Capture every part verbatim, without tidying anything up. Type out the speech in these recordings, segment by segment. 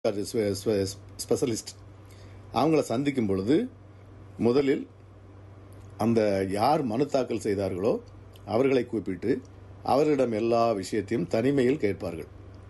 அது ஸ்பெ- ஸ்பெ- ஸ்பெஷலிஸ்ட் அவங்கள சந்திக்கும் பொழுது முதலில் அந்த யார் மனு தாக்கல் செய்தார்களோ அவர்களை கூப்பிட்டு அவர்களிடம் எல்லா விஷயத்தையும் தனிமையில் கேட்பார்கள்.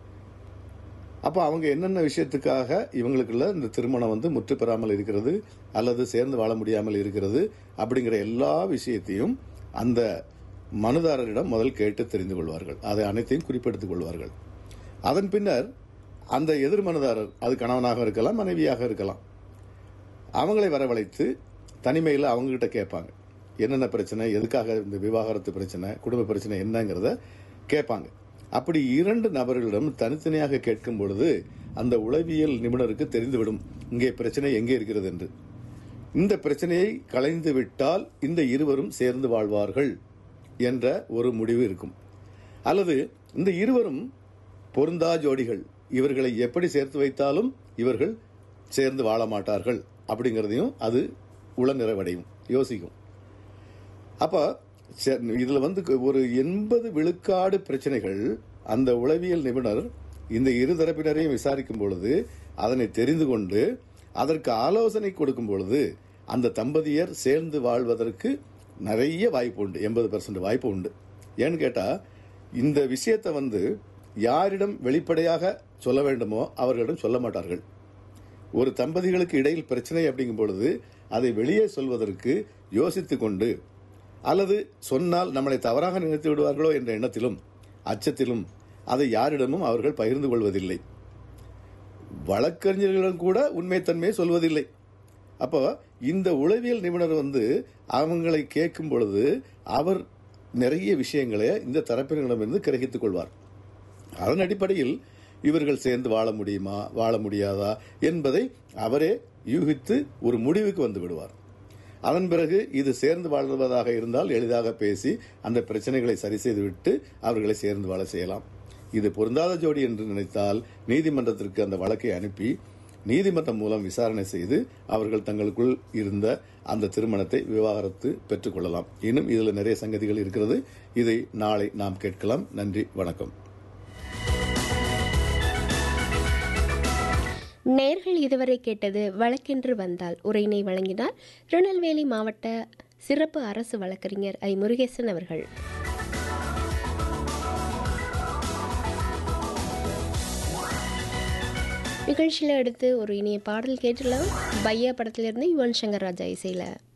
அப்போ அவங்க என்னென்ன விஷயத்துக்காக இவங்களுக்குள்ள இந்த திருமணம் வந்து முற்று பெறாமல் இருக்கிறது அல்லது சேர்ந்து வாழ முடியாமல் இருக்கிறது அப்படிங்கிற எல்லா விஷயத்தையும் அந்த மனுதாரரிடம் முதல் கேட்டு தெரிந்து கொள்வார்கள். அதை அனைத்தையும் குறிப்பெடுத்துக் கொள்வார்கள். அதன் பின்னர் அந்த எதிர் மனுதாரர், அது கணவனாக இருக்கலாம் மனைவியாக இருக்கலாம், அவங்களை வரவழைத்து தனிமையில் அவங்ககிட்ட கேட்பாங்க. என்னென்ன பிரச்சனை, எதுக்காக இந்த விவாகரத்து பிரச்சனை, குடும்ப பிரச்சனை என்னங்கிறத கேட்பாங்க. அப்படி இரண்டு நபர்களிடம் தனித்தனியாக கேட்கும் பொழுது அந்த உளவியல் நிபுணருக்கு தெரிந்துவிடும் இங்கே பிரச்சனை எங்கே இருக்கிறது என்று. இந்த பிரச்சனையை களைந்து விட்டால் இந்த இருவரும் சேர்ந்து வாழ்வார்கள் என்ற ஒரு முடிவு இருக்கும். அல்லது இந்த இருவரும் பொருந்தா ஜோடிகள், இவர்களை எப்படி சேர்த்து வைத்தாலும் இவர்கள் சேர்ந்து வாழ மாட்டார்கள் அப்படிங்கிறதையும் அது உள நிறைவடையும், யோசிக்கும். அப்போ இதுல வந்து ஒரு எண்பது விழுக்காடு பிரச்சனைகள் அந்த உளவியல் நிபுணர் இந்த இரு தரப்பினரையும் விசாரிக்கும் பொழுது அதனை தெரிந்து கொண்டு அதற்கு ஆலோசனை கொடுக்கும் பொழுது அந்த தம்பதியர் சேர்ந்து வாழ்வதற்கு நிறைய வாய்ப்பு உண்டு, எண்பது பெர்சன்ட் வாய்ப்பு உண்டு. ஏன்னு கேட்டா இந்த விஷயத்தை வந்து யாரிடம் வெளிப்படையாக சொல்ல வேண்டுமோ அவர்களிடம் சொல்ல மாட்டார்கள். ஒரு தம்பதிகளுக்கு இடையில் பிரச்சனை அப்படிங்கும் பொழுது அதை வெளியே சொல்வதற்கு யோசித்துக் கொண்டு, அல்லது சொன்னால் நம்மளை தவறாக நினைத்து விடுவார்களோ என்ற எண்ணத்திலும் அச்சத்திலும் அதை யாரிடமும் அவர்கள் பகிர்ந்து கொள்வதில்லை. வழக்கறிஞர்களிடம் கூட உண்மைத்தன்மையை சொல்வதில்லை. அப்போ இந்த உளவியல் நிபுணர் வந்து அவங்களை கேட்கும் பொழுது அவர் நிறைய விஷயங்களை இந்த தரப்பினரிடமிருந்து கிரகித்துக் கொள்வார். அதன் அடிப்படையில் இவர்கள் சேர்ந்து வாழ முடியுமா வாழ முடியாதா என்பதை அவரே யூகித்து ஒரு முடிவுக்கு வந்து விடுவார். அதன் பிறகு இது சேர்ந்து வாழ்வதாக இருந்தால் எளிதாக பேசி அந்த பிரச்சனைகளை சரி செய்துவிட்டு அவர்களை சேர்ந்து வாழ செய்யலாம். இது பொருந்தாத ஜோடி என்று நினைத்தால் நீதிமன்றத்திற்கு அந்த வழக்கை அனுப்பி நீதிமன்றம் மூலம் விசாரணை செய்து அவர்கள் தங்களுக்குள் இருந்த அந்த திருமணத்தை விவாகரத்து பெற்றுக் கொள்ளலாம். இன்னும் இதில் நிறைய சங்கதிகள் இருக்கிறது. இதை நாளை நாம் கேட்கலாம். நன்றி, வணக்கம். நேர்கள் இதுவரை கேட்டது வழக்கென்று வந்தால். உரையினை வழங்கினார் திருநெல்வேலி மாவட்ட சிறப்பு அரசு வழக்கறிஞர் ஐ முருகேசன் அவர்கள். நிகழ்ச்சியில் அடுத்து ஒரு இனிய பாடல் கேட்டுலாம். பையா படத்திலிருந்து யுவன் சங்கர் ராஜா இசையில்.